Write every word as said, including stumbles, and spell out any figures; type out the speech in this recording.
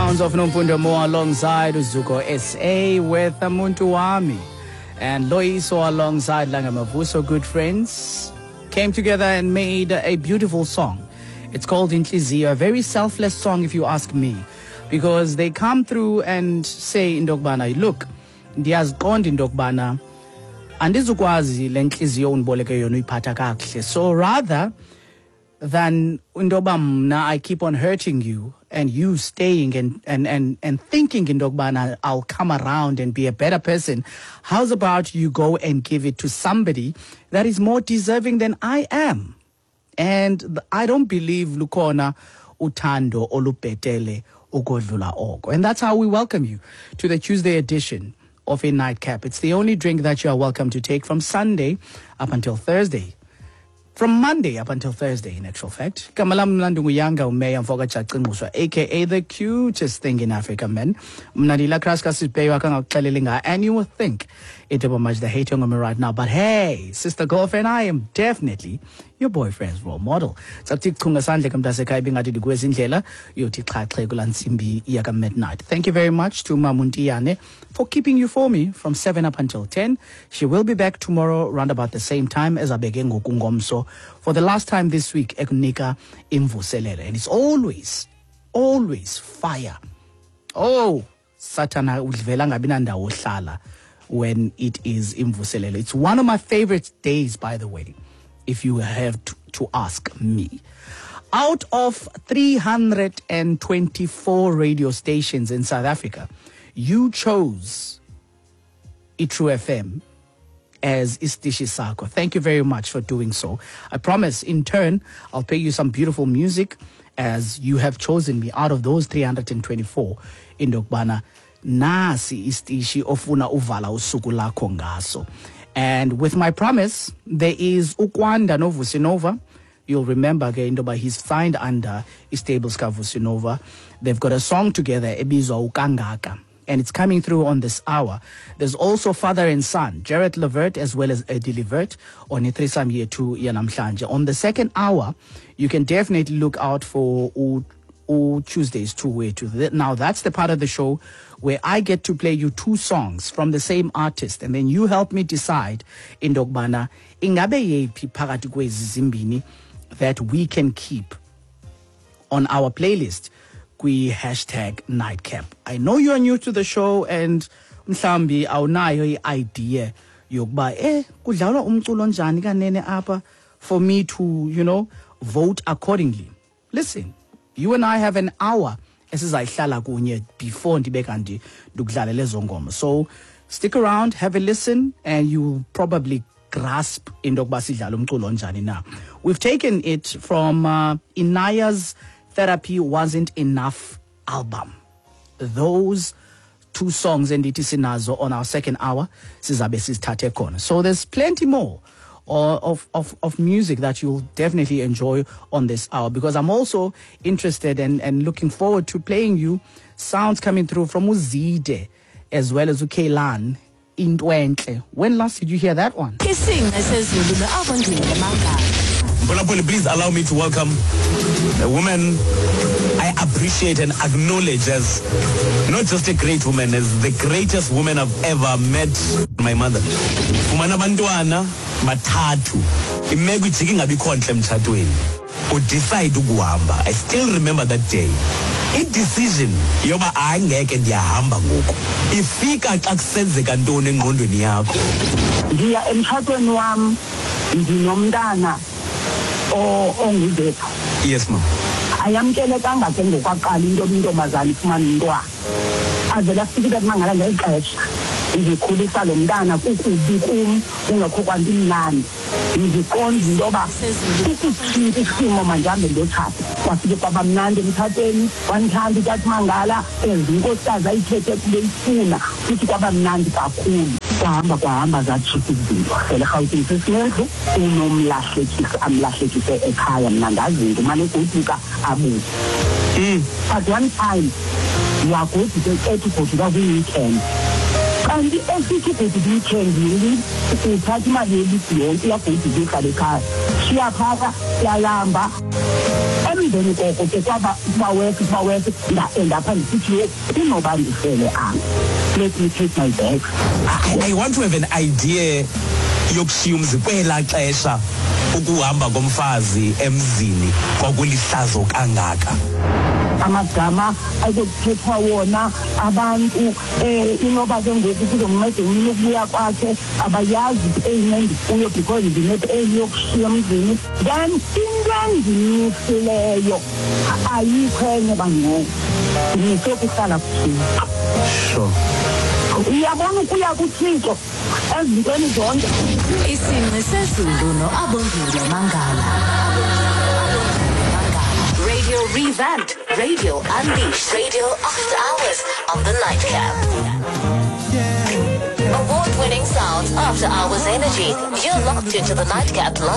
sounds of Nomfundo Mo alongside Uzuko S A with Muntu Wami. And Loiso alongside Langamavuso, good friends, came together and made a beautiful song. It's called Inhliziyo, a very selfless song if you ask me. Because they come through and say in Dokbana, look, ndiyaziqonda indokubana andizukwazi le nhliziyo undiboleke yona uyiphatha kakuhle. So rather than indoba mna I keep on hurting you and you staying and and and, and thinking indokubana I'll come around and be a better person, how's about you go and give it to somebody that is more deserving than I am? And I don't believe lukhona uthando olubhetele ukodlula oko. And that's how we welcome you to the Tuesday edition of a Nightcap. It's the only drink that you are welcome to take from Sunday up until Thursday. From Monday up until Thursday, in actual fact. Kamalam Mlandungu Yanga Umeya Mfoka Chachinguswa, aka the cutest thing in Africa, men. Mnadila Kraska Sipewa Kanga Klalilinga, and you will think it will much the hate on me right now. But hey, sister girlfriend, I am definitely your boyfriend's role model. Thank you very much to Mamuntiane for keeping you for me from seven up until ten. She will be back tomorrow around about the same time as Abegengo Kungomso for the last time this week, Ekunika Imvuselele. And it's always, always fire. Oh, Satana Ulvelanga Binanda Oshala when it is Imvuselele. It's one of my favorite days, by the way, if you have to, to ask me. Out of three hundred twenty-four radio stations in South Africa, you chose iTrue F M as Istishi Sako. Thank you very much for doing so. I promise, in turn, I'll play you some beautiful music as you have chosen me out of those three hundred twenty-four in Dokbana. Nasi Istishi ofuna uvala usuku lakho ngaso. And with my promise, there is Ukwanda Novusinova. You'll remember again, but he's signed under Istables Vusinova. They've got a song together, Ebizo Ukangaka. And it's coming through on this hour. There's also father and son, Jared Levert as well as Eddie Levert on Itrisam Year two Yanamhlanje. On the second hour, you can definitely look out for U, U Tuesdays two way to the, now that's the part of the show where I get to play you two songs from the same artist, and then you help me decide in Dokbana ingabe yepi phakathi kwezi zimbini that we can keep on our playlist. Kwi hashtag Nightcap. I know you're new to the show and mhlambi awunayo i-idea yokuba eh kudlalwa umculo njani kanene apha for me to, you know, vote accordingly. Listen, you and I have an hour esizayihlala kunye before ndibe kanti ndikudlala lezo ngoma. So stick around, have a listen, and you will probably grasp into yokuba sidlala umculo njani na. We've taken it from uh, Inaya's Therapy Wasn't Enough album. Those two songs and it is sinazo on our second hour. Sizabe sizithathe khona. So there's plenty more of, of, of music that you'll definitely enjoy on this hour, because I'm also interested and, and looking forward to playing you sounds coming through from Uzide as well as Ukelan in Intwentle. When last did you hear that one? Please allow me to welcome a woman I appreciate and acknowledge as not just a great woman, as the greatest woman I've ever met, my mother. Umana bantwana bathathu imeko ijike ngabikho nhle emthatweni udecide ukuhamba. I still remember that day. I decision yoba angeke ndiyahamba ngoku ifika xa kusenzeka ntoni engqondweni yakho. Ndiya emtshatweni wami ndinomntana o ongudepha. Yes ma'am. Ayamkele kangake ngokwaqala into intombazana ifumana intwana. Avela fikile mangala ngexesha. Ngikhulisa lo mntana kukubi kum ungakho kwanti mnani. Ngiqonda intoba isithinti isimo manje hambe ndothatha. Kwafike kwaba mnandi emthathweni, wanithanda ikathi mangala ezinkosikazi ayithethe kule ifuna futhi kwaba mnandi kakhulu. Kwahamba kwahamba zathipha izinto. Phela Gauteng sesimendlu unomlahlekisa amlahlekise ekhaya mina ndazinto manje ugoduka abuze. Mm. At one time wagoduka ethi goduka kwi-weekend. Kanti esithi goduka weekend yini uthatha imali yelisi yonke yagoduka ekhaya ekhaya. Siyaphaka siyalamba. emveni koko ke kwaba bawethu bawethu ndaendapha ndisithi inoba ndifele apha. Let me take my bags. I, I want to have an idea yokushiya umzi kwela xesha ukuhamba komfazi emzini kwakulihlazo kangaka. Amagama ayekuthethwa wona abantu eh inoba ke ngoku kuzomnceda umntu ukubuya kwakhe abayazi eyimende kuyo because ndinet eyokushiya emzini. Then into endinisileyo ayikho enye bangoku ndinise kuhlala kuthina. Sure. Uyabona ukuya kuThixo ezintweni zonke. Isingci sezulu noAbongile Mangala. Radio revamped, radio unleashed, radio after hours on the Nightcap. Award-winning sounds, after hours energy. You're locked into the Nightcap live.